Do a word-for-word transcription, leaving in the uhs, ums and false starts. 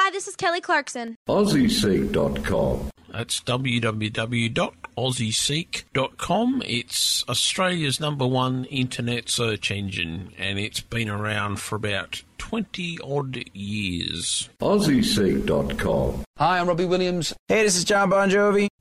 Hi, this is Kelly Clarkson. Aussie Seek dot com. That's w w w dot aussie seek dot com. It's Australia's number one internet search engine, and it's been around for about twenty-odd years. Aussie Seek dot com. Hi, I'm Robbie Williams. Hey, this is John Bon Jovi.